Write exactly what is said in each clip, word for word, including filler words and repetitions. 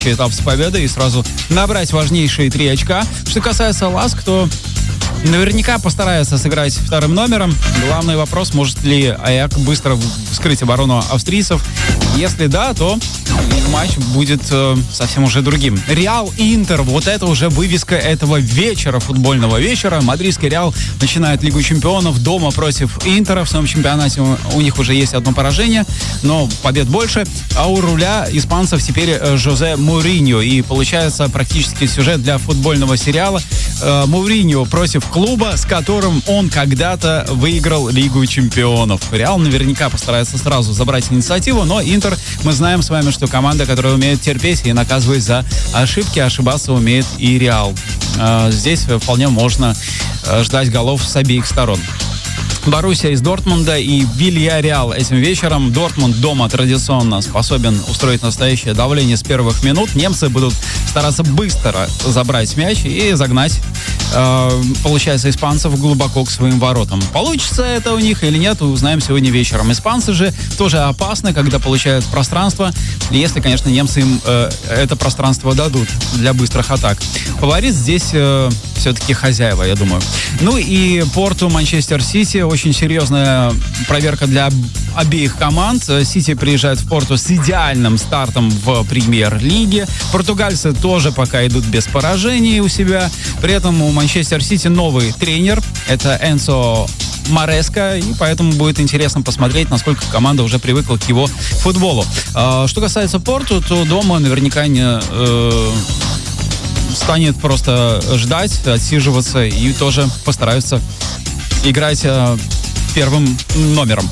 этап с победой и сразу набрать важнейшие три очка. Что касается Ласк, то наверняка постарается сыграть вторым номером. Главный вопрос, может ли Аяк быстро вскрыть оборону австрийцев. Если да, то матч будет э, совсем уже другим. Реал и Интер. Вот это уже вывеска этого вечера, футбольного вечера. Мадридский Реал начинает Лигу чемпионов дома против Интера. В своем чемпионате у, у них уже есть одно поражение, но побед больше. А у руля испанцев теперь э, Жозе Мourinho. И получается практически сюжет для футбольного сериала. Э, Мourinho против клуба, с которым он когда-то выиграл Лигу чемпионов. Реал наверняка постарается сразу забрать инициативу, но Интер, мы знаем с вами, что команда, которая умеет терпеть и наказывать за ошибки, ошибаться умеет и Реал. Здесь вполне можно ждать голов с обеих сторон. Боруссия из Дортмунда и Вильяреал этим вечером. Дортмунд дома традиционно способен устроить настоящее давление с первых минут. Немцы будут стараться быстро забрать мяч и загнать, э, получается, испанцев глубоко к своим воротам. Получится это у них или нет, узнаем сегодня вечером. Испанцы же тоже опасны, когда получают пространство, если, конечно, немцы им э, это пространство дадут для быстрых атак. Фаворит здесь э, все-таки хозяева, я думаю. Ну и Порту, Манчестер Сити. Очень серьезная проверка для обеих команд. Сити приезжает в Порту с идеальным стартом в премьер-лиге. Португальцы тоже пока идут без поражений у себя. При этом у Манчестер Сити новый тренер. Это Энцо Мареска, и поэтому будет интересно посмотреть, насколько команда уже привыкла к его футболу. Что касается Порту, то дома наверняка не... Э, станет просто ждать, отсиживаться и тоже постараются играть э, первым номером.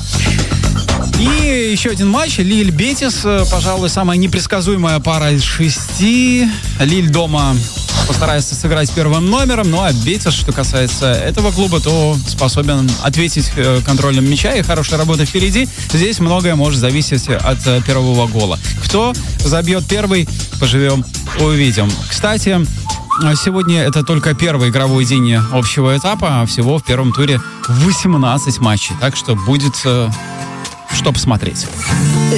И еще один матч. Лиль-Бетис, пожалуй, самая непредсказуемая пара из шести. Лиль дома постарается сыграть первым номером, ну а Бетис, что касается этого клуба, то способен ответить контролем мяча и хорошая работа впереди. Здесь многое может зависеть от первого гола. Кто забьет первый, поживем, увидим. Кстати, сегодня это только первый игровой день общего этапа, а всего в первом туре восемнадцать матчей, так что будет э, что посмотреть.